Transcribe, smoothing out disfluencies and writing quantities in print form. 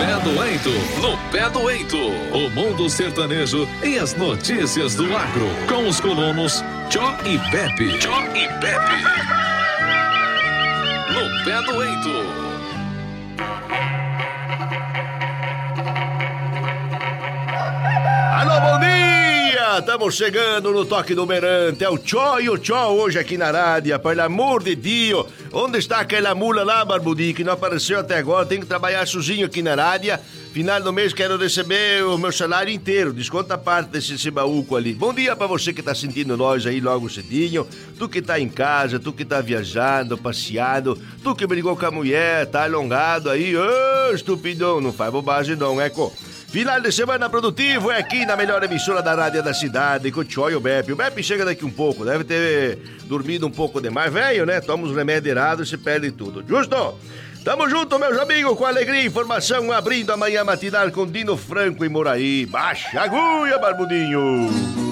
pé do eito, no pé do eito. O mundo sertanejo e as notícias do agro. Com os colonos Tchó e Pepe. Tchó e Pepe. No pé do eito. Alô, bom dia! Estamos chegando no toque do Berante. É o Tchó e o Tchó hoje aqui na rádio. Pelo amor de Deus. Onde está aquela mula lá, Barbudinho, que não apareceu até agora? Tem que trabalhar sozinho aqui na rádio. Final do mês quero receber o meu salário inteiro. Desconta parte desse baúco ali. Bom dia pra você que tá sentindo nós aí logo cedinho. Tu que tá em casa, tu que tá viajando, passeando. Tu que brigou com a mulher, tá alongado aí. Ô, estupidão, não faz bobagem não, eco. Final de semana produtivo é aqui na melhor emissora da rádio da cidade, com o Tchó e o Beppe. O Beppe chega daqui um pouco, deve ter dormido um pouco demais. Velho, né? Toma os remédios errados e se perde tudo. Justo? Tamo junto, meus amigos, com alegria e informação, abrindo a manhã matinal com Dino Franco e Moraí. Baixa a agulha, Barbudinho!